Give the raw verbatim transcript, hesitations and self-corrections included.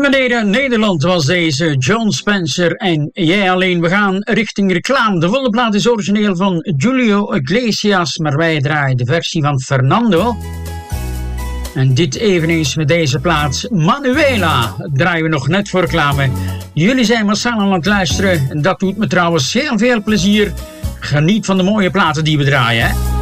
Beneden Nederland was deze John Spencer en Jij Alleen. We gaan richting reclame. De volle plaat is origineel van Julio Iglesias, maar wij draaien de versie van Fernando. En dit eveneens met deze plaat Manuela draaien we nog net voor reclame. Jullie zijn massaal aan het luisteren en dat doet me trouwens heel veel plezier. Geniet van de mooie platen die we draaien, hè.